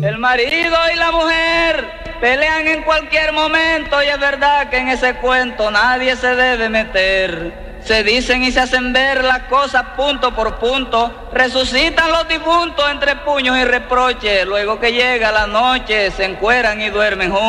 El marido y la mujer pelean en cualquier momento y es verdad que en ese cuento nadie se debe meter. Se dicen y se hacen ver las cosas punto por punto, resucitan los difuntos entre puños y reproches, luego que llega la noche se encueran y duermen juntos.